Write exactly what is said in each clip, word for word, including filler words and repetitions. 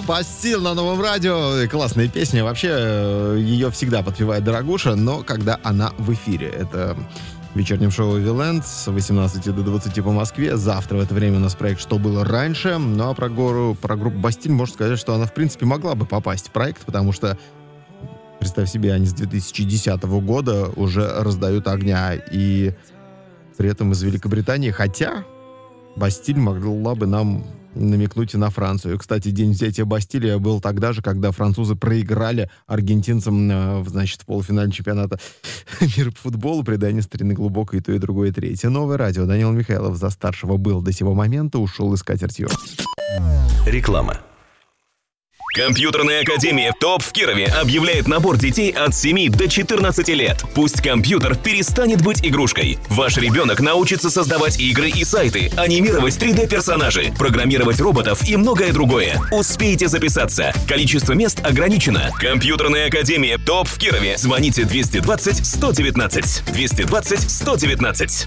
«Бастиль» на Новом радио. Классная песня. Вообще, ее всегда подпевает Дорогуша, но когда она в эфире. Это в вечернем шоу «Виленд» с восемнадцати до двадцати по Москве. Завтра в это время у нас проект «Что было раньше». Ну а про, гору, про группу «Бастиль» можно сказать, что она, в принципе, могла бы попасть в проект, потому что, представь себе, они с две тысячи десятого года уже раздают огня. И при этом из Великобритании. Хотя «Бастиль» могла бы нам намекнуть и на Францию. Кстати, день взятия Бастилии был тогда же, когда французы проиграли аргентинцам, значит, в полуфинале чемпионата мира по футболу. Предание старины глубокое, и то, и другое, и третье. Новое радио. Данил Михайлов за старшего был до сего момента, ушел из катертью. Реклама. Компьютерная академия «Топ» в Кирове объявляет набор детей от семи до четырнадцати лет. Пусть компьютер перестанет быть игрушкой. Ваш ребенок научится создавать игры и сайты, анимировать три дэ-персонажи, программировать роботов и многое другое. Успейте записаться. Количество мест ограничено. Компьютерная академия «Топ» в Кирове. Звоните двести двадцать сто девятнадцать. двести двадцать сто девятнадцать.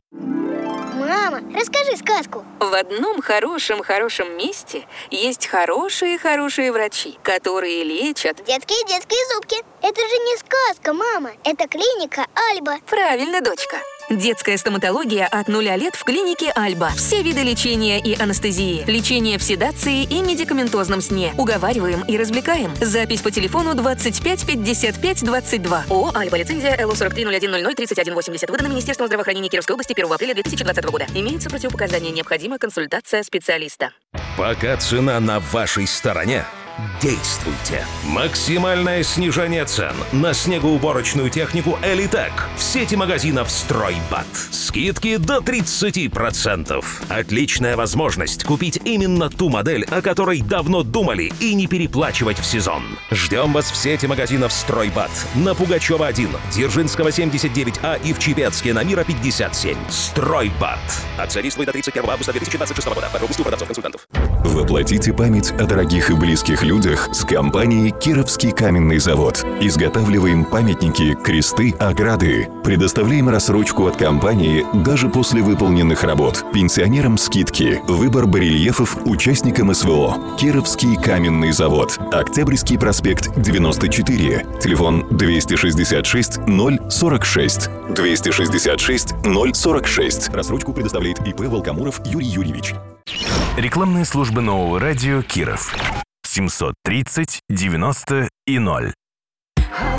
Мама, расскажи сказку. В одном хорошем-хорошем месте есть хорошие-хорошие врачи, которые лечат... Детские-детские зубки. Это же не сказка, мама. Это клиника Альба. Правильно, дочка. Детская стоматология от нуля лет в клинике Альба. Все виды лечения и анестезии. Лечение в седации и медикаментозном сне. Уговариваем и развлекаем. Запись по телефону двадцать пять пятьдесят пять двадцать два. ООО «Альба». Лицензия эл о сорок три ноль один ноль ноль тридцать один восемьдесят. Выдана Министерством здравоохранения Кировской области первого апреля две тысячи двадцатого года. Имеются противопоказания. Необходима консультация специалиста. Пока цена на вашей стороне, действуйте. Максимальное снижение цен на снегоуборочную технику «Элитек» в сети магазинов «Стройбат». Скидки до тридцати процентов. Отличная возможность купить именно ту модель, о которой давно думали, и не переплачивать в сезон. Ждем вас в сети магазинов «Стройбат» на Пугачева один, Дзержинского семьдесят девять А и в Чепецке на Мира пятьдесят семь. «Стройбат». Акция действует до тридцать первого августа две тысячи двадцать шестого года. Подробности у продавцов-консультантов. Воплотите память о дорогих и близких людях с компанией «Кировский каменный завод». Изготавливаем памятники, кресты, ограды. Предоставляем рассрочку от компании даже после выполненных работ. Пенсионерам скидки. Выбор барельефов участникам эс вэ о. «Кировский каменный завод». Октябрьский проспект девяносто четыре. Телефон двести шестьдесят шесть ноль сорок шесть. двести шестьдесят шесть ноль сорок шесть. Рассрочку предоставляет и пэ Волкомуров Юрий Юрьевич. Рекламные службы Нового радио Киров. семьсот тридцать девяносто и ноль.